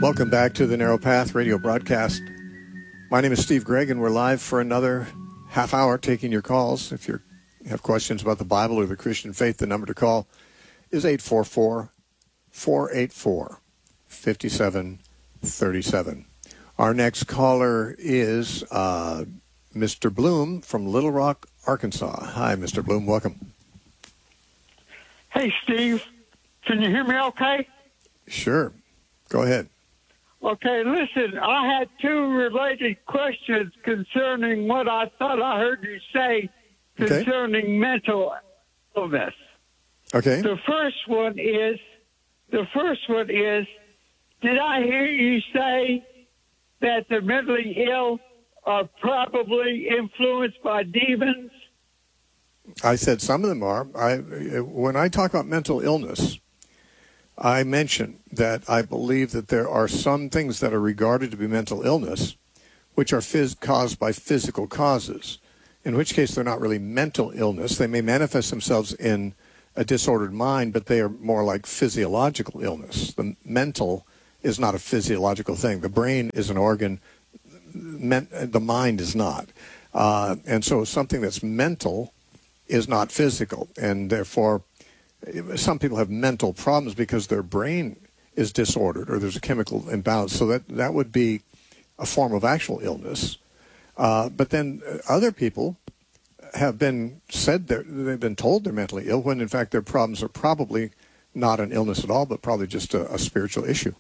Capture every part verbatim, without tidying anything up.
Welcome back to the Narrow Path radio broadcast. My name is Steve Gregg, and we're live for another half hour taking your calls. If you have questions about the Bible or the Christian faith, the number to call is eight four four, four eight four, five seven three seven. Our next caller is uh, Mister Bloom from Little Rock, Arkansas. Hi, Mister Bloom. Welcome. Hey, Steve. Can you hear me okay? Sure. Go ahead. Okay, listen, I had two related questions concerning what I thought I heard you say concerning okay. mental illness. Okay. The first one is, the first one is, did I hear you say that the mentally ill are probably influenced by demons? I said some of them are. I, when I talk about mental illness, I mentioned that I believe that there are some things that are regarded to be mental illness, which are phys- caused by physical causes, in which case they're not really mental illness. They may manifest themselves in a disordered mind, but they are more like physiological illness. The mental is not a physiological thing. The brain is an organ. Men- the mind is not. Uh, and so something that's mental is not physical, and therefore some people have mental problems because their brain is disordered or there's a chemical imbalance. So that, that would be a form of actual illness. Uh, but then other people have been said they're, they've been told they're mentally ill when in fact their problems are probably not an illness at all, but probably just a, a spiritual issue.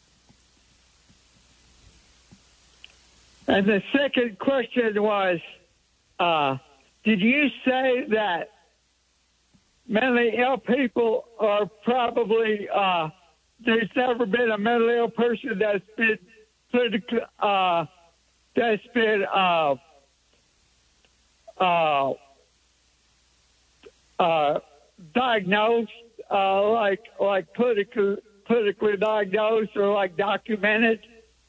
And the second question was, uh, did you say that mentally ill people are probably, uh, there's never been a mentally ill person that's been politically, uh, that's been, uh, uh, uh, diagnosed, uh, like, like politically, politically diagnosed or like documented?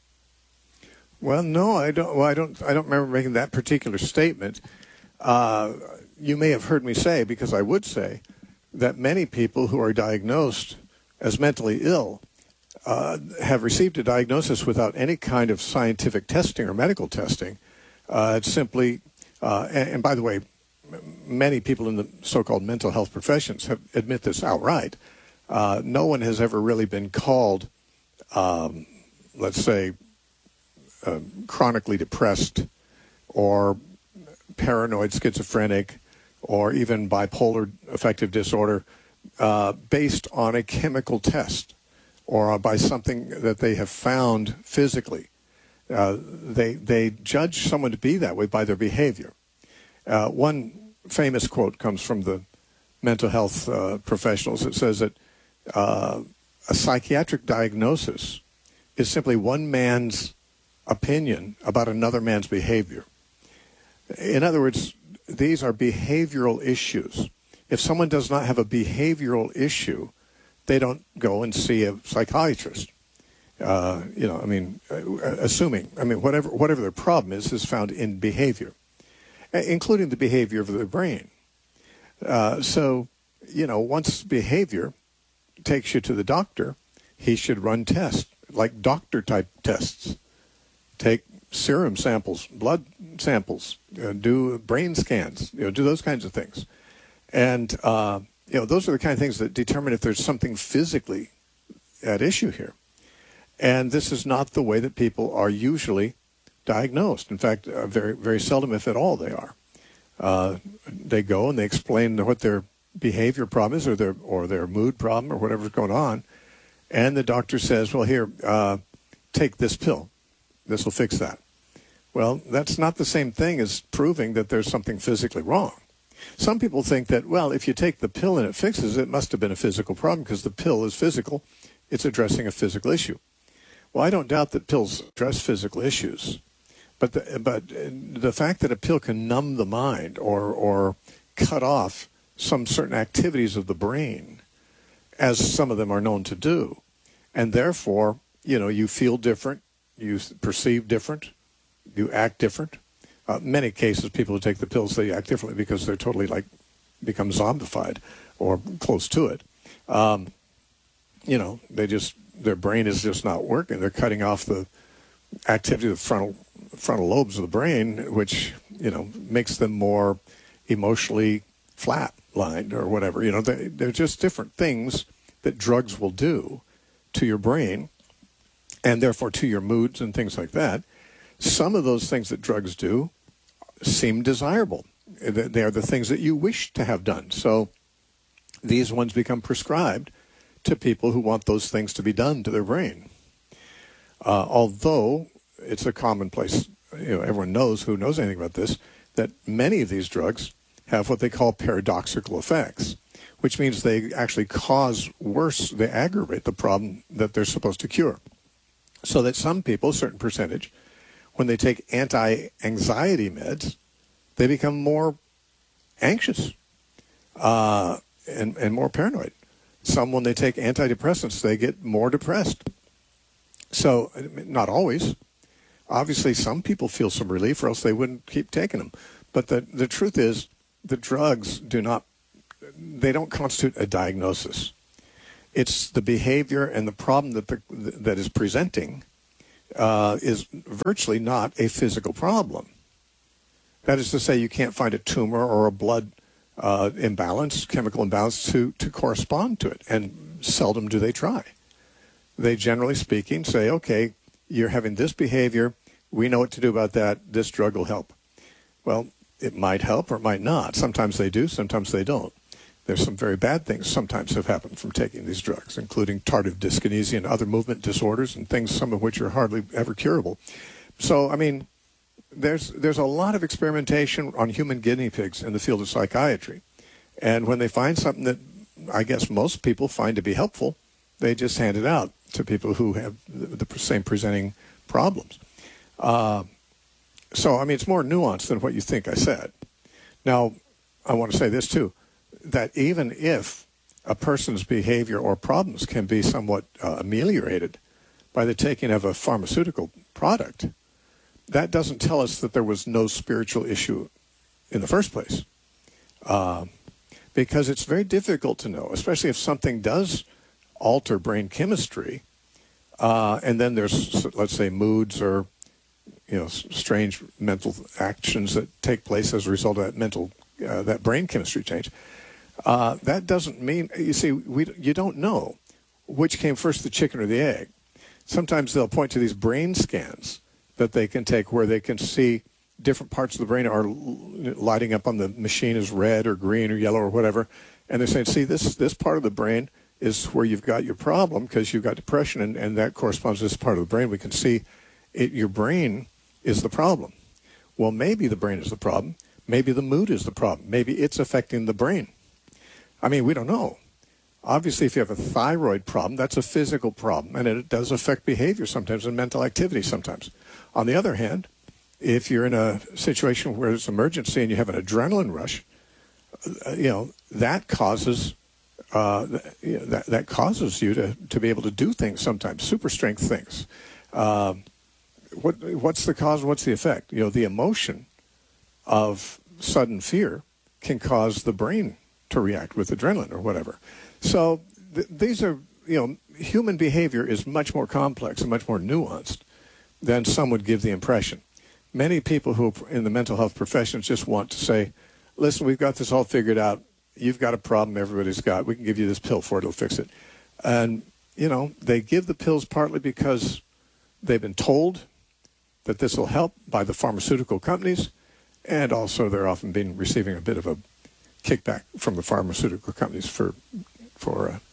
Well, no, I don't, well, I don't, I don't remember making that particular statement. Uh, you may have heard me say, because I would say, that many people who are diagnosed as mentally ill uh, have received a diagnosis without any kind of scientific testing or medical testing. Uh, it's simply, uh, and, and by the way, m- many people in the so-called mental health professions have admit this outright. Uh, no one has ever really been called, um, let's say, uh, chronically depressed or paranoid schizophrenic or even bipolar affective disorder uh, based on a chemical test or by something that they have found physically. Uh, they they judge someone to be that way by their behavior. Uh, one famous quote comes from the mental health uh, professionals. It says that uh, a psychiatric diagnosis is simply one man's opinion about another man's behavior. In other words, these are behavioral issues. If someone does not have a behavioral issue, they don't go and see a psychiatrist. Uh, you know, I mean, assuming, I mean, whatever whatever their problem is, is found in behavior, including the behavior of their brain. Uh, so, you know, once behavior takes you to the doctor, he should run tests, like doctor-type tests. Take serum samples, blood samples, uh, do brain scans, you know, do those kinds of things. And, uh, you know, those are the kind of things that determine if there's something physically at issue here. And this is not the way that people are usually diagnosed. In fact, uh, very, very seldom, if at all, they are. Uh, they go and they explain what their behavior problem is or their, or their mood problem or whatever's going on. And the doctor says, well, here, uh, take this pill. This will fix that. Well, that's not the same thing as proving that there's something physically wrong. Some people think that, well, if you take the pill and it fixes it, it must have been a physical problem because the pill is physical. It's addressing a physical issue. Well, I don't doubt that pills address physical issues. But the, but the fact that a pill can numb the mind or, or cut off some certain activities of the brain, as some of them are known to do, and therefore, you know, you feel different, you perceive different, you act different. Uh, many cases, people who take the pills, they act differently because they're totally like become zombified or close to it. Um, you know, they just their brain is just not working. They're cutting off the activity of the frontal frontal lobes of the brain, which, you know, makes them more emotionally flat-lined or whatever. You know, they, they're just different things that drugs will do to your brain and therefore to your moods and things like that. Some of those things that drugs do seem desirable. They are the things that you wish to have done. So these ones become prescribed to people who want those things to be done to their brain. Uh, although it's a commonplace, you know, everyone knows who knows anything about this, that many of these drugs have what they call paradoxical effects, which means they actually cause worse, they aggravate the problem that they're supposed to cure. So that some people, a certain percentage, when they take anti-anxiety meds, they become more anxious uh, and, and more paranoid. Some, when they take antidepressants, they get more depressed. So, not always. Obviously, some people feel some relief, or else they wouldn't keep taking them. But the, the truth is, the drugs do not, they don't constitute a diagnosis. It's the behavior and the problem that the, that is presenting uh, is virtually not a physical problem. That is to say, you can't find a tumor or a blood uh, imbalance, chemical imbalance, to, to correspond to it. And seldom do they try. They, generally speaking, say, okay, you're having this behavior. We know what to do about that. This drug will help. Well, it might help or it might not. Sometimes they do, sometimes they don't. There's some very bad things sometimes have happened from taking these drugs, including tardive dyskinesia and other movement disorders and things, some of which are hardly ever curable. So, I mean, there's there's a lot of experimentation on human guinea pigs in the field of psychiatry. And when they find something that I guess most people find to be helpful, they just hand it out to people who have the, the same presenting problems. Uh, so, I mean, it's more nuanced than what you think I said. Now, I want to say this, too, that even if a person's behavior or problems can be somewhat uh, ameliorated by the taking of a pharmaceutical product, that doesn't tell us that there was no spiritual issue in the first place. Uh, because it's very difficult to know, especially if something does alter brain chemistry, uh, and then there's, let's say, moods or, you know, strange mental actions that take place as a result of that mental, uh, that brain chemistry change. Uh, that doesn't mean, you see, we, you don't know which came first, the chicken or the egg. Sometimes they'll point to these brain scans that they can take where they can see different parts of the brain are lighting up on the machine as red or green or yellow or whatever. And they're saying, see, this this part of the brain is where you've got your problem because you've got depression, and, and that corresponds to this part of the brain. We can see it, your brain is the problem. Well, maybe the brain is the problem. Maybe the mood is the problem. Maybe it's affecting the brain. I mean, we don't know. Obviously, if you have a thyroid problem, that's a physical problem, and it does affect behavior sometimes and mental activity sometimes. On the other hand, if you're in a situation where it's emergency and you have an adrenaline rush, uh, you know, that causes uh, you know, that, that causes you to, to be able to do things sometimes, super strength things. Uh, what what's the cause and what's the effect? You know, the emotion of sudden fear can cause the brain to react with adrenaline or whatever. So th- these are, you know, human behavior is much more complex and much more nuanced than some would give the impression. Many people who are in the mental health professions just want to say, listen, we've got this all figured out. You've got a problem everybody's got. We can give you this pill for it. It'll fix it. And, you know, they give the pills partly because they've been told that this will help by the pharmaceutical companies, and also they're often been receiving a bit of a kickback from the pharmaceutical companies for, for uh,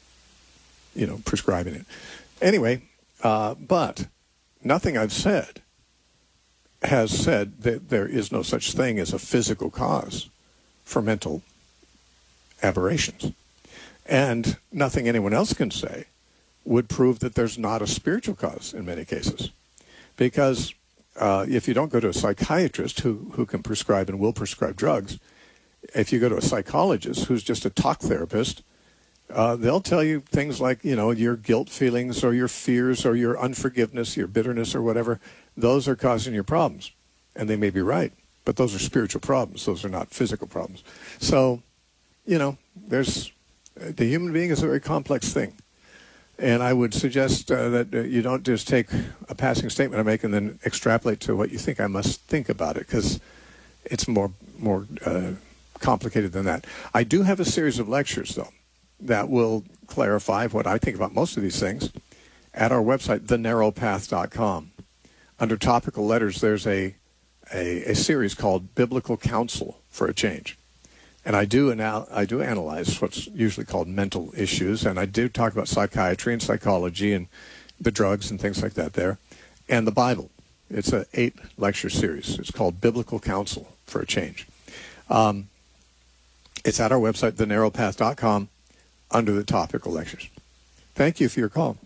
you know, prescribing it. Anyway, uh, but nothing I've said has said that there is no such thing as a physical cause for mental aberrations. And nothing anyone else can say would prove that there's not a spiritual cause in many cases. Because uh, if you don't go to a psychiatrist who, who can prescribe and will prescribe drugs, if you go to a psychologist who's just a talk therapist, uh, they'll tell you things like, you know, your guilt feelings or your fears or your unforgiveness, your bitterness or whatever, those are causing your problems. And they may be right, but those are spiritual problems. Those are not physical problems. So, you know, there's the human being is a very complex thing. And I would suggest uh, that uh, you don't just take a passing statement I make and then extrapolate to what you think I must think about it, because it's more more uh, complicated than that. I do have a series of lectures, though, that will clarify what I think about most of these things at our website, the narrow path dot com. Under topical letters, there's a, a, a series called Biblical Counsel for a Change. And I do anal- I do analyze what's usually called mental issues, and I do talk about psychiatry and psychology and the drugs and things like that there, and the Bible. It's an eight-lecture series. It's called Biblical Counsel for a Change. Um, it's at our website, the narrow path dot com, under the topical lectures. Thank you for your call.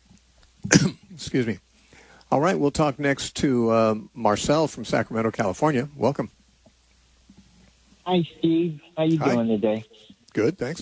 Excuse me. All right, we'll talk next to uh, Marcel from Sacramento, California. Welcome. Hi, Steve. How you Hi. doing today? Good, thanks.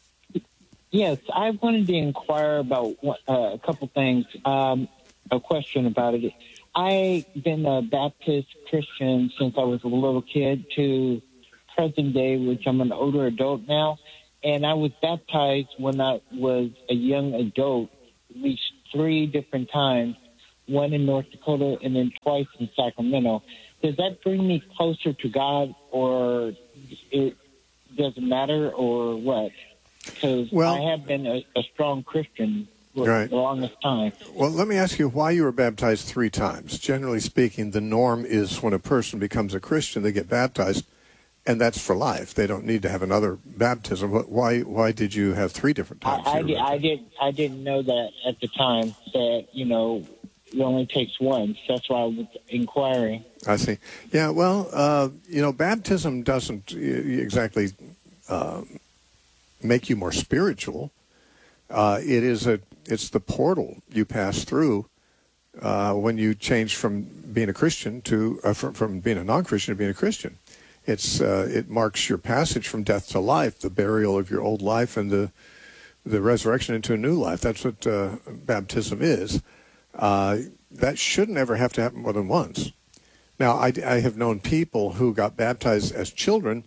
Yes, I wanted to inquire about uh, a couple things. Um, a question about it. I've been a Baptist Christian since I was a little kid to present day, which I'm an older adult now. And I was baptized when I was a young adult at least three different times, one in North Dakota and then twice in Sacramento. Does that bring me closer to God, or it doesn't matter, or what? Because Well- I have been a, a strong Christian for Right. the longest time. Well, let me ask you why you were baptized three times. Generally speaking, the norm is when a person becomes a Christian, they get baptized, and that's for life. They don't need to have another baptism. What- Why Why did you have three different I, times? I, you were did, I baptized? did. I didn't know that at the time. That you know, it only takes once. That's why I was inquiring. I see. Yeah, well, uh, you know, baptism doesn't uh, exactly uh, make you more spiritual. Uh, it is a, it's the portal you pass through uh, when you change from being a Christian to uh, from, from being a non-Christian to being a Christian. It's uh, it marks your passage from death to life, the burial of your old life, and the the resurrection into a new life. That's what uh, baptism is. Uh, that shouldn't ever have to happen more than once. Now, I, I have known people who got baptized as children,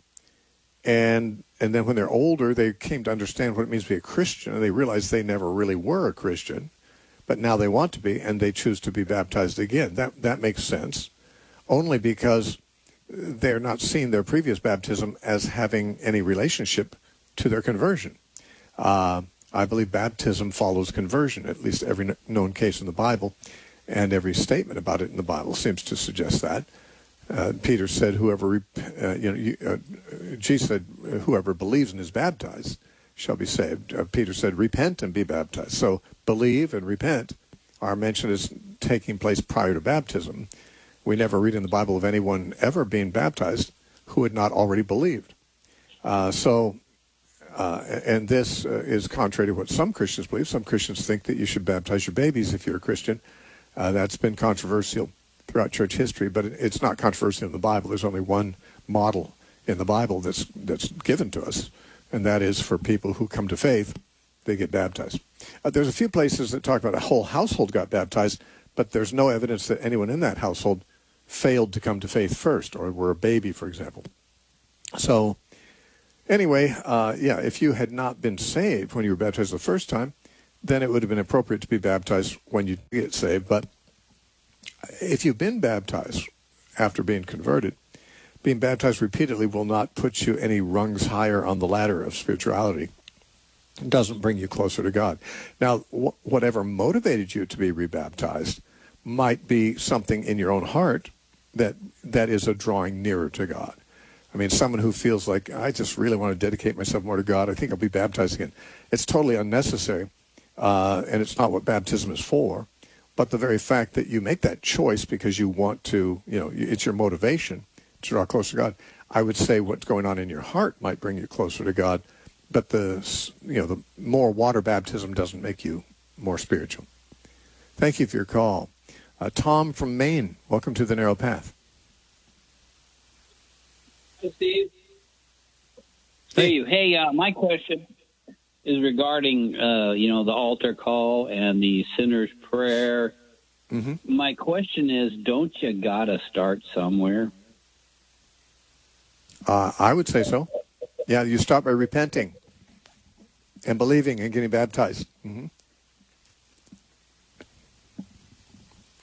and and then when they're older, they came to understand what it means to be a Christian, and they realized they never really were a Christian, but now they want to be, and they choose to be baptized again. That that makes sense, only because they're not seeing their previous baptism as having any relationship to their conversion. Uh, I believe baptism follows conversion, at least every known case in the Bible, and every statement about it in the Bible seems to suggest that. Uh, Peter said, "Whoever, rep- uh, you know, you, uh, Jesus said, whoever believes and is baptized shall be saved." Uh, Peter said, "Repent and be baptized." So believe and repent are mentioned as taking place prior to baptism. We never read in the Bible of anyone ever being baptized who had not already believed. Uh, so, uh, and this uh, is contrary to what some Christians believe. Some Christians think that you should baptize your babies if you're a Christian. Uh, that's been controversial throughout church history, but it, it's not controversial in the Bible. There's only one model in the Bible that's that's given to us, and that is for people who come to faith, they get baptized. Uh, there's a few places that talk about a whole household got baptized, but there's no evidence that anyone in that household failed to come to faith first, or were a baby, for example. So anyway, uh, yeah, if you had not been saved when you were baptized the first time, then it would have been appropriate to be baptized when you get saved. But if you've been baptized after being converted, being baptized repeatedly will not put you any rungs higher on the ladder of spirituality. It doesn't bring you closer to God. Now, wh- whatever motivated you to be rebaptized might be something in your own heart that that is a drawing nearer to God. I mean, someone who feels like, I just really want to dedicate myself more to God, I think I'll be baptized again. It's totally unnecessary, uh, and it's not what baptism is for. But the very fact that you make that choice because you want to, you know, it's your motivation to draw closer to God, I would say what's going on in your heart might bring you closer to God. But the, you know, the more water baptism doesn't make you more spiritual. Thank you for your call. Uh, Tom from Maine, welcome to the Narrow Path. Hey, Steve. Hey. Hey, hey uh, my question is regarding, uh, you know, the altar call and the sinner's prayer. Mm-hmm. My question is, don't you got to start somewhere? Uh, I would say so. Yeah, you start by repenting and believing and getting baptized. Mm-hmm.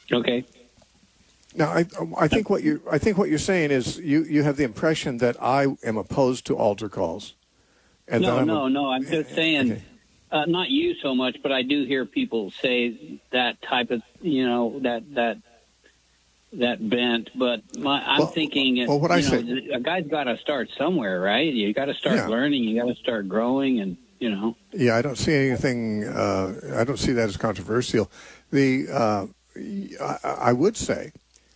Okay. Now, I, I think what you I think what you're saying is you, you have the impression that I am opposed to altar calls. And No, that I'm no, a, no. I'm just saying, okay. uh, not you so much, but I do hear people say that type of, you know, that that that bent. But my, I'm Well, thinking, well, what you I know, say- a guy's got to start somewhere, right? You got to start Yeah. learning. You got to start growing, and you know. Yeah, I don't see anything. Uh, I don't see that as controversial. The uh, I, I would say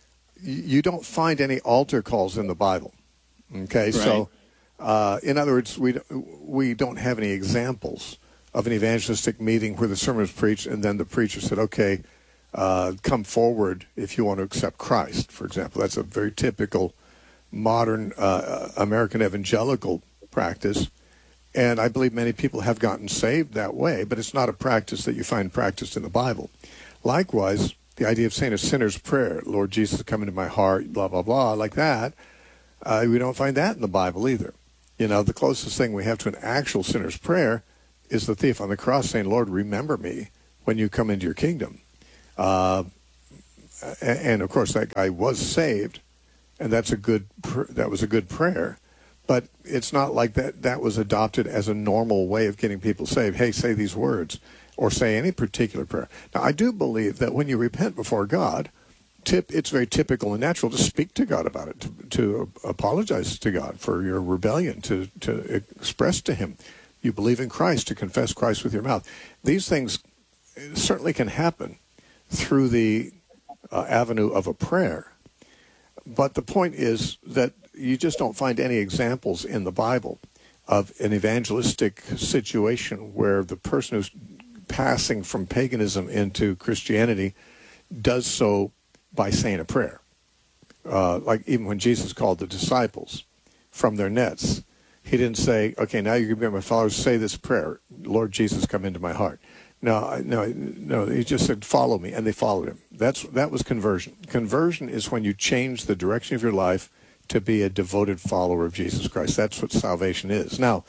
you don't find any altar calls in the Bible. Okay, Right. so uh, in other words, we we don't have any examples of an evangelistic meeting where the sermon was preached and then the preacher said, "Okay, uh, come forward if you want to accept Christ." For example, that's a very typical modern uh, American evangelical practice. And I believe many people have gotten saved that way, but it's not a practice that you find practiced in the Bible. Likewise, the idea of saying a sinner's prayer, Lord Jesus, come into my heart, blah, blah, blah, like that, uh, we don't find that in the Bible either. You know, the closest thing we have to an actual sinner's prayer is the thief on the cross saying, Lord, remember me when you come into your kingdom. Uh, and, and, of course, that guy was saved, and that's a good pr- that was a good prayer. But it's not like that that was adopted as a normal way of getting people saved. Hey, say these words or say any particular prayer. Now, I do believe that when you repent before God, tip, it's very typical and natural to speak to God about it, to, to apologize to God for your rebellion, to, to express to him you believe in Christ, to confess Christ with your mouth. These things certainly can happen through the uh, avenue of a prayer. But the point is that you just don't find any examples in the Bible of an evangelistic situation where the person who's passing from paganism into Christianity does so by saying a prayer. Uh, like even when Jesus called the disciples from their nets, he didn't say, okay, now you're going to be my followers, say this prayer, Lord Jesus, come into my heart. No, no, no. He just said, follow me, and they followed him. That's that was conversion. Conversion is when you change the direction of your life to be a devoted follower of Jesus Christ. That's what salvation is. Now,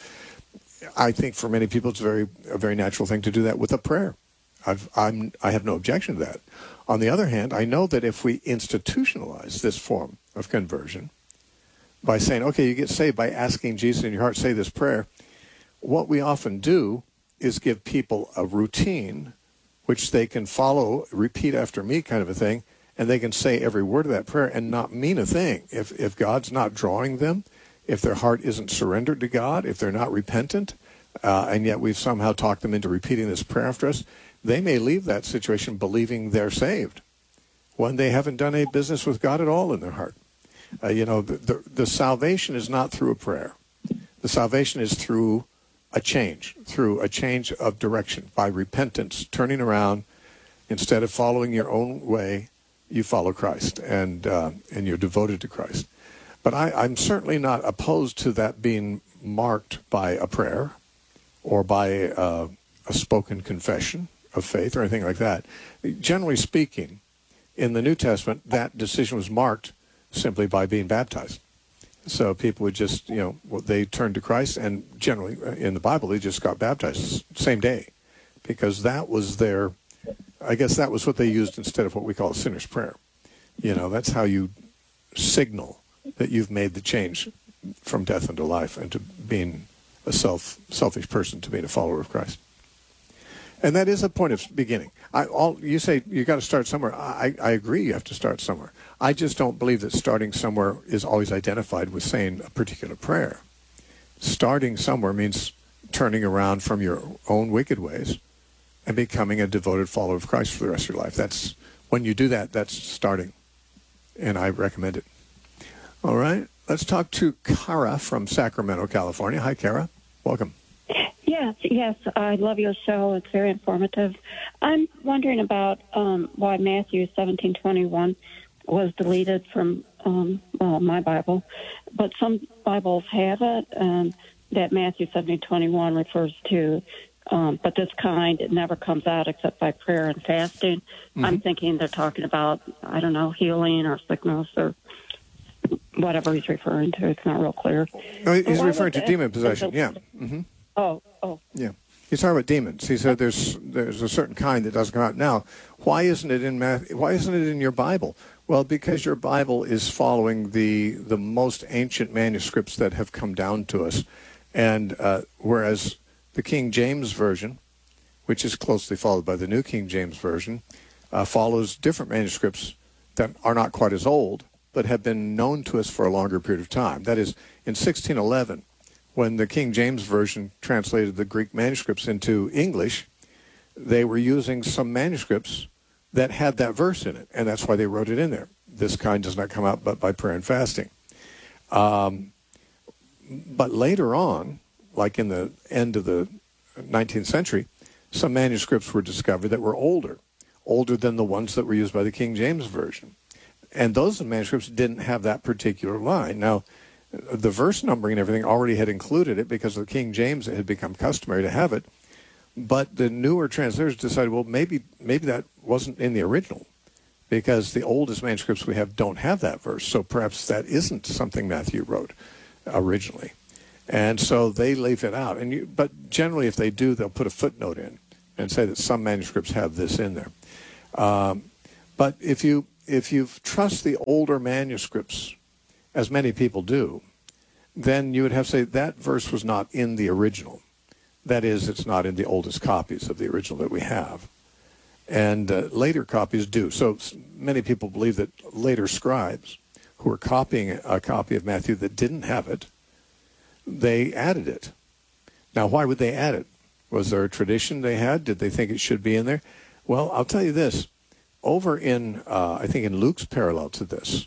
I think for many people it's a very a very natural thing to do that with a prayer. I've, I'm I have no objection to that. On the other hand, I know that if we institutionalize this form of conversion by saying, okay, you get saved by asking Jesus in your heart, say this prayer, what we often do is give people a routine which they can follow, repeat after me kind of a thing, and they can say every word of that prayer and not mean a thing. If if God's not drawing them, if their heart isn't surrendered to God, if they're not repentant, uh, and yet we've somehow talked them into repeating this prayer after us, they may leave that situation believing they're saved when they haven't done any business with God at all in their heart. Uh, you know, the, the, the salvation is not through a prayer. The salvation is through a change, through a change of direction, by repentance, turning around. Instead of following your own way, you follow Christ, and uh, and you're devoted to Christ. But I, I'm certainly not opposed to that being marked by a prayer or by uh, a spoken confession of faith or anything like that. Generally speaking, in the New Testament, that decision was marked simply by being baptized. So people would just, you know, they turned to Christ, and generally in the Bible, they just got baptized same day, because that was their, I guess that was what they used instead of what we call a sinner's prayer. You know, that's how you signal that you've made the change from death into life and to being a self selfish person to being a follower of Christ. And that is a point of beginning. I, all you say you got to start somewhere. I, I agree. You have to start somewhere. I just don't believe that starting somewhere is always identified with saying a particular prayer. Starting somewhere means turning around from your own wicked ways and becoming a devoted follower of Christ for the rest of your life. That's when you do that. That's starting, and I recommend it. All right, let's talk to Kara from Sacramento, California. Hi, Kara. Welcome. Yes, yes, I love your show. It's very informative. I'm wondering about um, why Matthew seventeen twenty-one was deleted from um, well, my Bible, but some Bibles have it, um, that Matthew seventeen twenty-one refers to, um, but this kind, it never comes out except by prayer and fasting. Mm-hmm. I'm thinking they're talking about, I don't know, healing or sickness or whatever he's referring to. It's not real clear. No, he's so referring to demon possession, yeah. Mm-hmm. Oh, oh. Yeah. He's talking about demons. He said there's there's a certain kind that doesn't come out. Now, why isn't it in Math, why isn't it in your Bible? Well, because your Bible is following the the most ancient manuscripts that have come down to us, and uh, whereas the King James Version, which is closely followed by the New King James Version, uh, follows different manuscripts that are not quite as old, but have been known to us for a longer period of time. That is, in sixteen eleven, when the King James Version translated the Greek manuscripts into English, they were using some manuscripts that had that verse in it, and that's why they wrote it in there. This kind does not come out but by prayer and fasting. Um, but later on, like in the end of the nineteenth century, some manuscripts were discovered that were older, older than the ones that were used by the King James Version. And those manuscripts didn't have that particular line. Now, the verse numbering and everything already had included it because of the King James. It had become customary to have it. But the newer translators decided, well, maybe maybe that wasn't in the original, because the oldest manuscripts we have don't have that verse. So perhaps that isn't something Matthew wrote originally. And so they leave it out. And you, but generally, if they do, they'll put a footnote in and say that some manuscripts have this in there. Um, but if you if you trust the older manuscripts, as many people do, then you would have to say that verse was not in the original. That is, it's not in the oldest copies of the original that we have. And uh, later copies do. So many people believe that later scribes who were copying a copy of Matthew that didn't have it, they added it. Now, why would they add it? Was there a tradition they had? Did they think it should be in there? Well, I'll tell you this. Over in, uh, I think in Luke's parallel to this,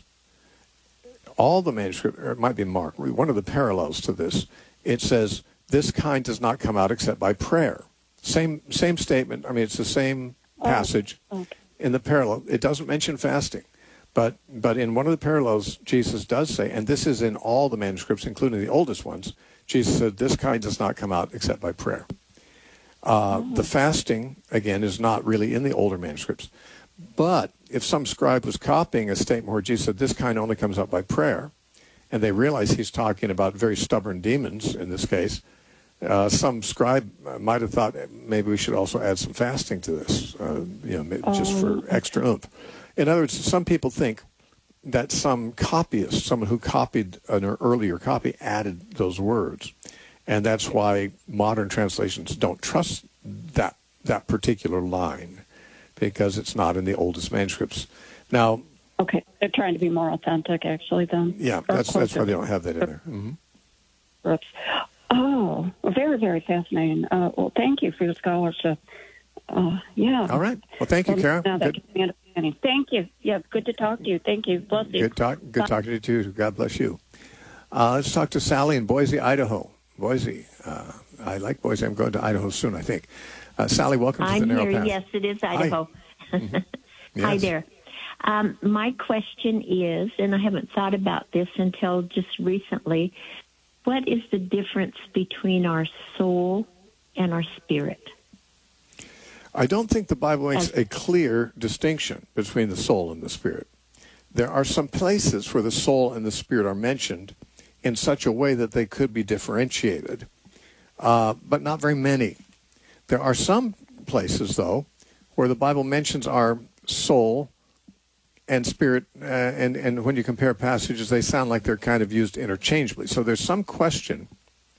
all the manuscript, or it might be Mark, one of the parallels to this, it says, this kind does not come out except by prayer. Same same statement. I mean, it's the same passage oh, okay. in the parallel. It doesn't mention fasting. But but in one of the parallels, Jesus does say, and this is in all the manuscripts, including the oldest ones, Jesus said, this kind does not come out except by prayer. Uh, oh. The fasting, again, is not really in the older manuscripts. But if some scribe was copying a statement where Jesus said, this kind only comes out by prayer, and they realize he's talking about very stubborn demons in this case, uh, some scribe might have thought maybe we should also add some fasting to this, uh, you know, oh. just for extra oomph. In other words, some people think that some copyist, someone who copied an earlier copy, added those words. And that's why modern translations don't trust that that particular line, because it's not in the oldest manuscripts. Now, okay, they're trying to be more authentic, actually, then. Yeah, that's that's why they don't have that in there. Mm-hmm. Oops. Oh, very, very fascinating. Uh, well, thank you for your scholarship. Uh, yeah. All right. Well, thank you, Kara. Now that gives me understanding. Thank you. Yeah, good to talk to you. Thank you. Bless you. Good talk. Good Bye. talking to you too. God bless you. Uh, let's talk to Sally in Boise, Idaho. Boise. Uh, I like Boise. I'm going to Idaho soon, I think. Uh, Sally, welcome to I'm the Narrow here. Path. Yes, it is Idaho. Hi, mm-hmm. Yes. Hi there. Um, my question is, and I haven't thought about this until just recently, what is the difference between our soul and our spirit? I don't think the Bible makes a clear distinction between the soul and the spirit. There are some places where the soul and the spirit are mentioned in such a way that they could be differentiated, uh, but not very many. There are some places, though, where the Bible mentions our soul and spirit, uh, and, and when you compare passages, they sound like they're kind of used interchangeably. So there's some question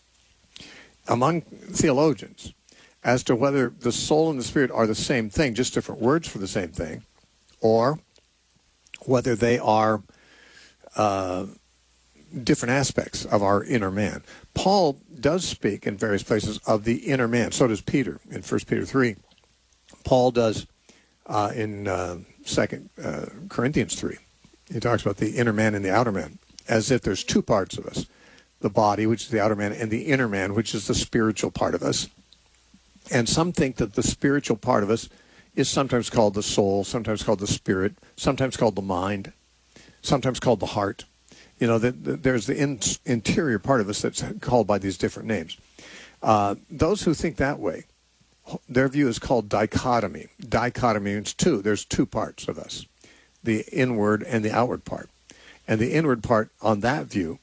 among theologians as to whether the soul and the spirit are the same thing, just different words for the same thing, or whether they are uh, different aspects of our inner man. Paul does speak in various places of the inner man. So does Peter in First Peter three. Paul does uh, in uh, Second uh, Corinthians three. He talks about the inner man and the outer man, as if there's two parts of us, the body, which is the outer man, and the inner man, which is the spiritual part of us. And some think that the spiritual part of us is sometimes called the soul, sometimes called the spirit, sometimes called the mind, sometimes called the heart. You know, the, the, there's the in, interior part of us that's called by these different names. Uh, those who think that way, their view is called dichotomy. Dichotomy means two. There's two parts of us, the inward and the outward part. And the inward part, on that view,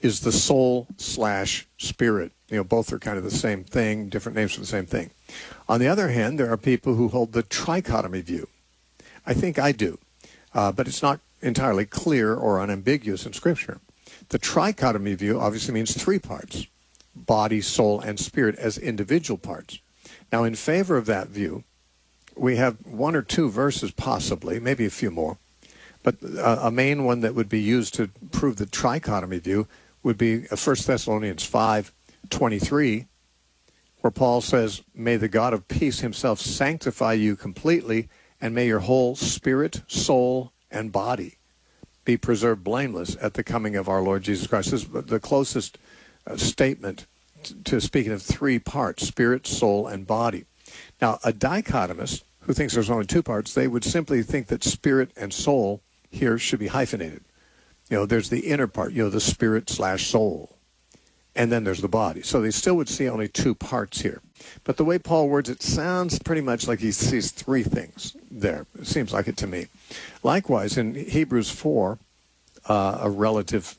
is the soul slash spirit. You know, both are kind of the same thing, different names for the same thing. On the other hand, there are people who hold the trichotomy view. I think I do, uh, but it's not entirely clear or unambiguous in Scripture. The trichotomy view obviously means three parts, body, soul, and spirit as individual parts. Now, in favor of that view, we have one or two verses possibly, maybe a few more, but uh, a main one that would be used to prove the trichotomy view would be First Thessalonians five twenty-three, where Paul says, "May the God of peace himself sanctify you completely, and may your whole spirit, soul, and body be preserved blameless at the coming of our Lord Jesus Christ." This is the closest uh, statement to, to speaking of three parts, spirit, soul, and body. Now, a dichotomist who thinks there's only two parts, they would simply think that spirit and soul here should be hyphenated. You know, there's the inner part, you know, the spirit slash soul, and then there's the body. So they still would see only two parts here. But the way Paul words it sounds pretty much like he sees three things there. It seems like it to me. Likewise, in Hebrews four, uh, a relative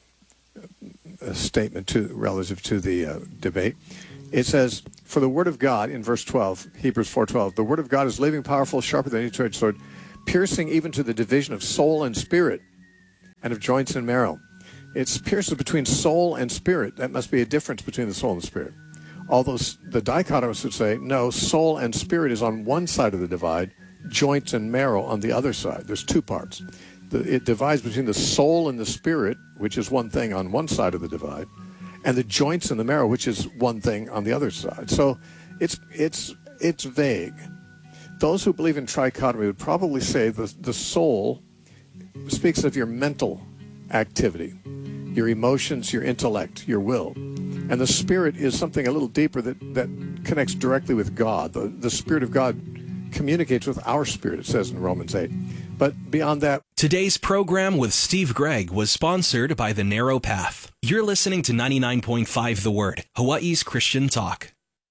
uh, statement to relative to the uh, debate, it says, "For the word of God," in verse twelve, Hebrews four twelve, "the word of God is living, powerful, sharper than any two-edged sword, piercing even to the division of soul and spirit, and of joints and marrow." It's pierces between soul and spirit. That must be a difference between the soul and the spirit. Although the dichotomists would say, no, soul and spirit is on one side of the divide, joints and marrow on the other side. There's two parts. The, it divides between the soul and the spirit, which is one thing on one side of the divide, and the joints and the marrow, which is one thing on the other side. So it's it's it's vague. Those who believe in trichotomy would probably say the, the soul speaks of your mental activity, your emotions, your intellect, your will. And the spirit is something a little deeper that, that connects directly with God. The, the Spirit of God communicates with our spirit, it says in Romans eight. But beyond that... Today's program with Steve Gregg was sponsored by The Narrow Path. You're listening to ninety-nine point five The Word, Hawaii's Christian Talk.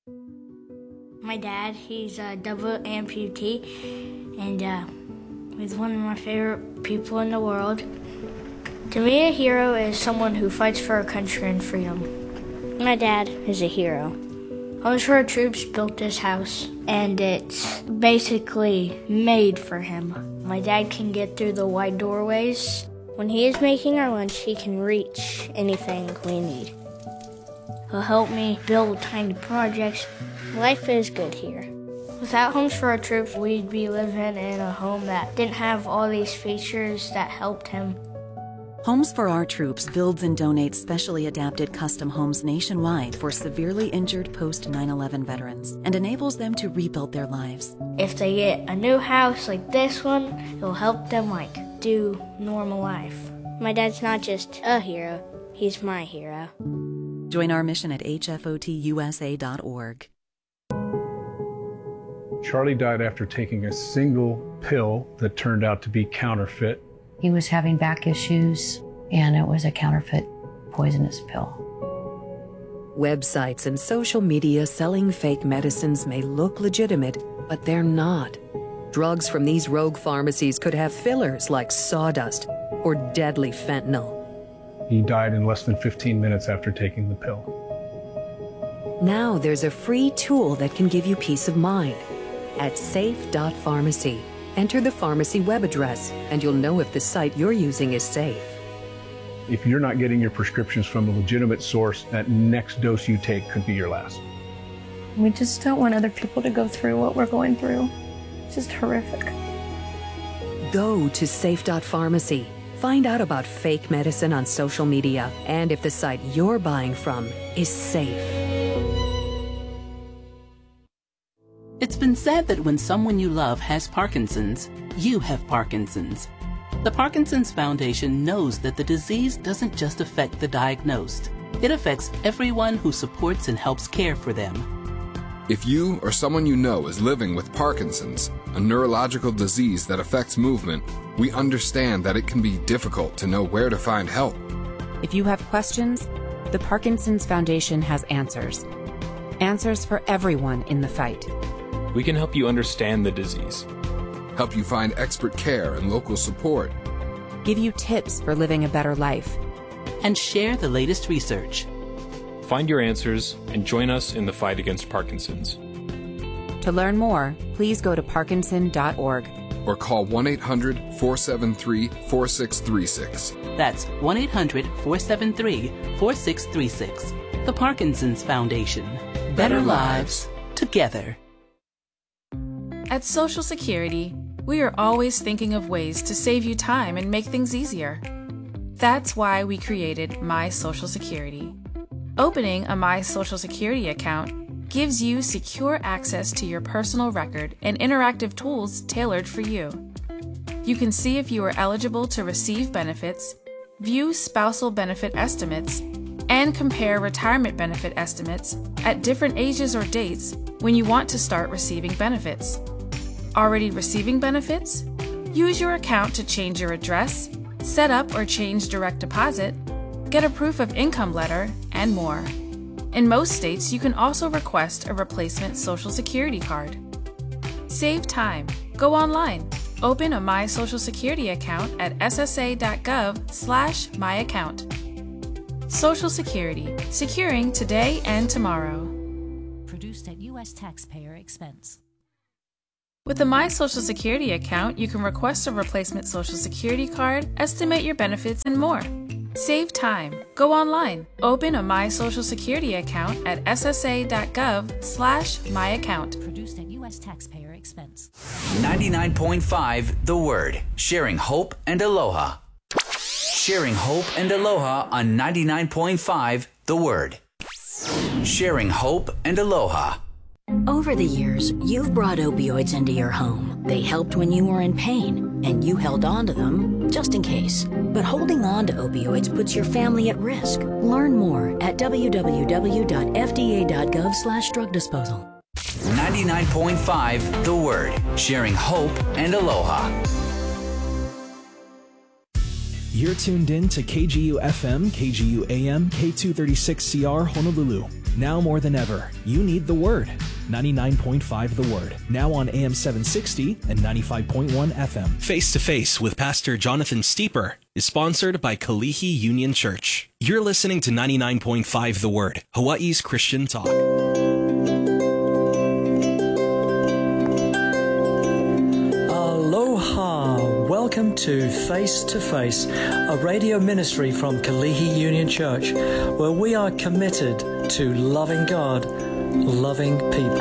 My dad, he's a double amputee, and uh, he's one of my favorite people in the world. To me, a hero is someone who fights for our country and freedom. My dad is a hero. Homes for Our Troops built this house, and it's basically made for him. My dad can get through the wide doorways. When he is making our lunch, he can reach anything we need. He'll help me build tiny projects. Life is good here. Without Homes for Our Troops, we'd be living in a home that didn't have all these features that helped him. Homes for Our Troops builds and donates specially adapted custom homes nationwide for severely injured post nine eleven veterans and enables them to rebuild their lives. If they get a new house like this one, it'll help them like do normal life. My dad's not just a hero, he's my hero. Join our mission at H F O T U S A dot org. Charlie died after taking a single pill that turned out to be counterfeit. He was having back issues, and it was a counterfeit poisonous pill. Websites and social media selling fake medicines may look legitimate, but they're not. Drugs from these rogue pharmacies could have fillers like sawdust or deadly fentanyl. He died in less than fifteen minutes after taking the pill. Now there's a free tool that can give you peace of mind. At safe dot pharmacy, enter the pharmacy web address, and you'll know if the site you're using is safe. If you're not getting your prescriptions from a legitimate source, that next dose you take could be your last. We just don't want other people to go through what we're going through. It's just horrific. Go to safe dot pharmacy. Find out about fake medicine on social media and if the site you're buying from is safe. It's been said that when someone you love has Parkinson's, you have Parkinson's. The Parkinson's Foundation knows that the disease doesn't just affect the diagnosed. It affects everyone who supports and helps care for them. If you or someone you know is living with Parkinson's, a neurological disease that affects movement, we understand that it can be difficult to know where to find help. If you have questions, the Parkinson's Foundation has answers. Answers for everyone in the fight. We can help you understand the disease, help you find expert care and local support, give you tips for living a better life, and share the latest research. Find your answers and join us in the fight against Parkinson's. To learn more, please go to parkinson dot org. Or call one eight hundred, four seven three, four six three six. That's one eight hundred, four seven three, four six three six. The Parkinson's Foundation. Better lives together. At Social Security, we are always thinking of ways to save you time and make things easier. That's why we created My Social Security. Opening a My Social Security account gives you secure access to your personal record and interactive tools tailored for you. You can see if you are eligible to receive benefits, view spousal benefit estimates, and compare retirement benefit estimates at different ages or dates when you want to start receiving benefits. Already receiving benefits? Use your account to change your address, set up or change direct deposit, get a proof of income letter, and more. In most states, you can also request a replacement Social Security card. Save time. Go online. Open a My Social Security account at s s a dot gov slash my account. Social Security. Securing today and tomorrow. Produced at U S taxpayer expense. With a My Social Security account, you can request a replacement Social Security card, estimate your benefits, and more. Save time. Go online. Open a My Social Security account at s s a dot gov slash my account. Produced at U S taxpayer expense. ninety-nine point five The Word. Sharing hope and aloha. Sharing hope and aloha on ninety-nine point five The Word. Sharing hope and aloha. Over the years, you've brought opioids into your home. They helped when you were in pain, and you held on to them just in case. But holding on to opioids puts your family at risk. Learn more at w w w dot f d a dot gov slash drug disposal. ninety-nine point five The Word. Sharing hope and aloha. You're tuned in to K G U F M, K G U A M, K two thirty-six C R Honolulu. Now more than ever, you need the Word. ninety-nine point five The Word. Now on A M seven sixty and ninety-five point one F M. Face to Face with Pastor Jonathan Steeper is sponsored by Kalihi Union Church. You're listening to ninety-nine point five The Word, Hawaii's Christian Talk. Aloha! Welcome to Face to Face, a radio ministry from Kalihi Union Church, where we are committed to loving God, loving people.